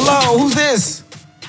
Hello, who's this?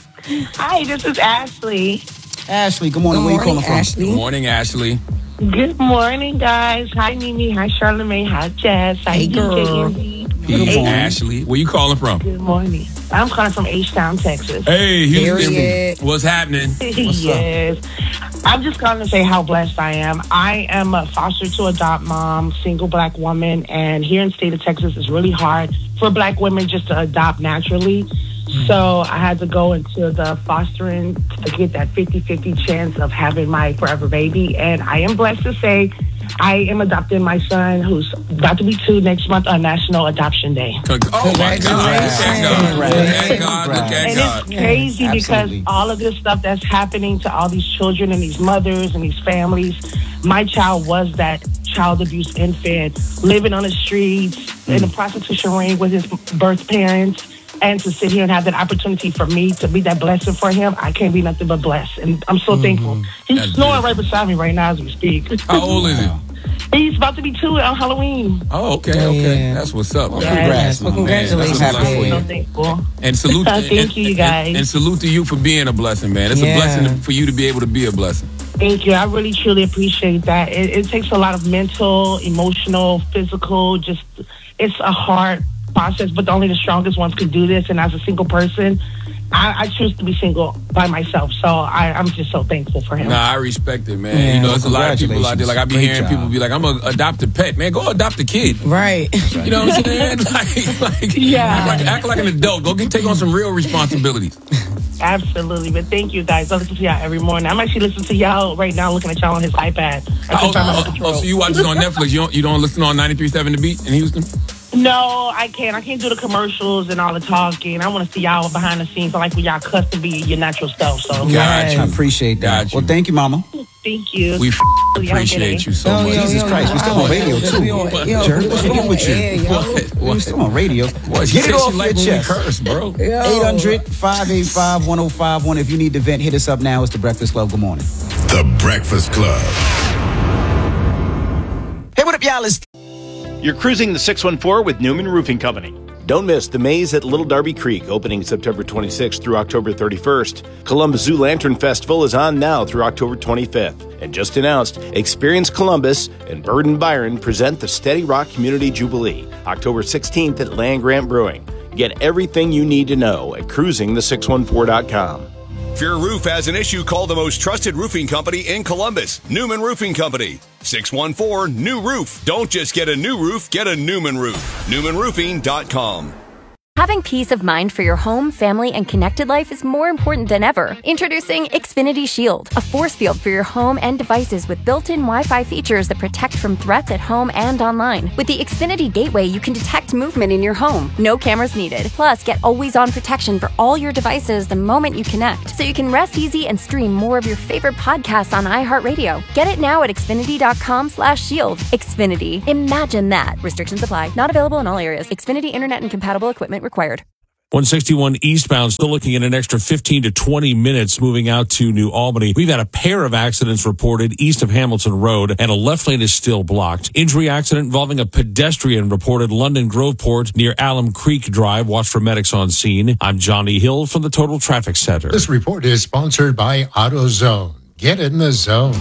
Hi, this is Ashley. Ashley, good morning. Where you calling from? Ashley. Good morning, Ashley. Good morning, guys. Hi, Mimi. Hi, Charlamagne. Hi, Jazz. Hi, Hey, DJ girl. Andy. Hey, Ashley. Where you calling from? Good morning. I'm calling from H-Town, Texas. Hey, Houston. Period. What's happening? Yes. I'm just calling to say how blessed I am. I am a foster to adopt mom, single black woman, and here in the state of Texas, it's really hard for black women just to adopt naturally. So I had to go into the fostering to get that 50-50 chance of having my forever baby. And I am blessed to say I am adopting my son, who's about to be 2 next month on National Adoption Day. Oh, my God. Look at God. Look at And God. it's crazy Absolutely. because all of this stuff that's happening to all these children and these mothers and these families, my child was that child abuse infant, living on the streets, in the prostitution ring with his birth parents. And to sit here and have that opportunity for me to be that blessing for him, I can't be nothing but blessed. And I'm so thankful. He's That's snoring beautiful. right beside me right now as we speak. How old is he? He's about to be 2 on Halloween. Oh, okay. Yeah. That's what's up. Well, Yeah. congrats, Well, my man. congratulations. That's happy for I'm so you. thankful. And salute Thank you, guys. And salute to you for being a blessing, man. It's a Yeah. blessing for you to be able to be a blessing. Thank you. I really, truly appreciate that. It takes a lot of mental, emotional, physical, it's a hard process, but only the strongest ones can do this. And as a single person, I choose to be single by myself. So I'm just so thankful for him. Nah, I respect it, man. Yeah. You know, there's a lot of people out there. Like I be Great hearing job. people be like, "I'm gonna adopt a pet, man. Go adopt a kid." Right. You know what I'm saying? like Yeah. act like an adult. Go take on some real responsibilities. Absolutely. But thank you, guys. I listen to y'all every morning. I'm actually listening to y'all right now, looking at y'all on his iPad. So you watch it on Netflix? You don't listen on 93.7 The Beat in Houston? No, I can't. I can't do the commercials and all the talking. I want to see y'all behind the scenes. I like when y'all cuss and be your natural stuff. So Got you. I appreciate that. Got you. Well, thank you, Mama. thank you. We Y'all get appreciate it. you so much. Jesus Christ, we still on radio, too. Jerry, what's wrong with you? We're still on radio. What, Get it off like your when we chest. curse, bro. 800-585-1051. If you need to vent, hit us up now. It's The Breakfast Club. Good morning. The Breakfast Club. Hey, what up, y'all? It's You're cruising the 614 with Newman Roofing Company. Don't miss the Maze at Little Darby Creek, opening September 26th through October 31st. Columbus Zoo Lantern Festival is on now through October 25th. And just announced, Experience Columbus and Bird and Byron present the Steady Rock Community Jubilee, October 16th at Land Grant Brewing. Get everything you need to know at cruisingthe614.com. If your roof has an issue, call the most trusted roofing company in Columbus, Newman Roofing Company. 614-NEW-ROOF. Don't just get a new roof, get a Newman roof. NewmanRoofing.com. Having peace of mind for your home, family, and connected life is more important than ever. Introducing Xfinity Shield, a force field for your home and devices with built-in Wi-Fi features that protect from threats at home and online. With the Xfinity Gateway, you can detect movement in your home. No cameras needed. Plus, get always-on protection for all your devices the moment you connect, so you can rest easy and stream more of your favorite podcasts on iHeartRadio. Get it now at Xfinity.com/shield. Xfinity. Imagine that. Restrictions apply. Not available in all areas. Xfinity Internet and compatible equipment required. 161 eastbound, still looking at an extra 15 to 20 minutes moving out to New Albany. We've had a pair of accidents reported east of Hamilton Road, and a left lane is still blocked. Injury accident involving a pedestrian reported London Groveport near Alum Creek Drive. Watch for medics on scene. I'm Johnny Hill from the Total Traffic Center. This report is sponsored by AutoZone. Get in the zone.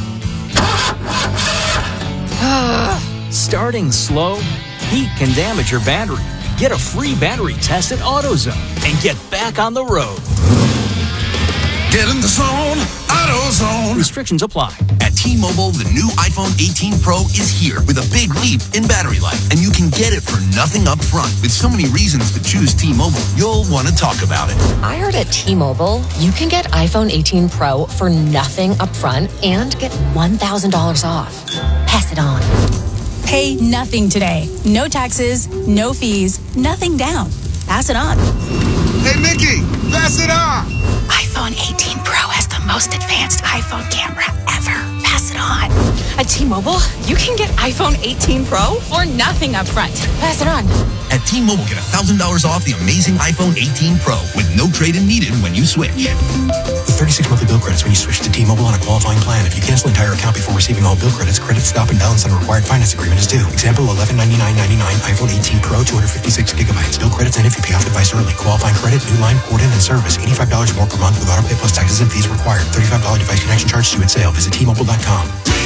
Starting slow? Heat can damage your battery. Get a free battery test at AutoZone and get back on the road. Get in the zone, AutoZone. Restrictions apply. At T-Mobile, the new iPhone 18 Pro is here with a big leap in battery life, and you can get it for nothing up front. With so many reasons to choose T-Mobile, you'll want to talk about it. I heard at T-Mobile, you can get iPhone 18 Pro for nothing up front and get $1,000 off. Pass it on. Pay nothing today. No taxes, no fees, nothing down. Pass it on. Hey, Mickey, pass it on. iPhone 18 Pro has the most advanced iPhone camera ever. Pass it on. At T-Mobile, you can get iPhone 18 Pro for nothing up front. Pass it on. At T-Mobile, get $1,000 off the amazing iPhone 18 Pro with no trade-in needed when you switch. With 36 monthly bill credits when you switch to T-Mobile on a qualifying plan. If you cancel entire account before receiving all bill credits, credit stop and balance on a required finance agreement is due. Example, $1199.99 iPhone 18 Pro, 256 gigabytes. Bill credits and if you pay off device early. Qualifying credit, new line, port in, and service. $85 more per month with auto pay plus taxes and fees required. $35 device connection charge due at sale. Visit T-Mobile.com.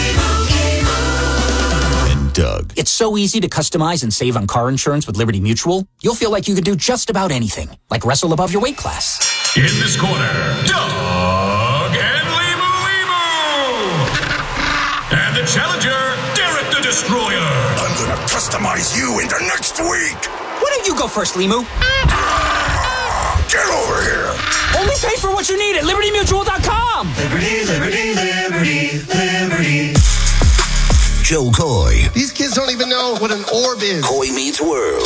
Doug. It's so easy to customize and save on car insurance with Liberty Mutual. You'll feel like you can do just about anything, like wrestle above your weight class. In this corner, Doug and Limu. And the challenger, Derek the Destroyer. I'm gonna customize you into next week. Why don't you go first, Limu? Get over here. Only pay for what you need at LibertyMutual.com. Liberty, liberty, liberty, liberty. Joe Coy. These kids don't even know what an orb is. Coy Meets World.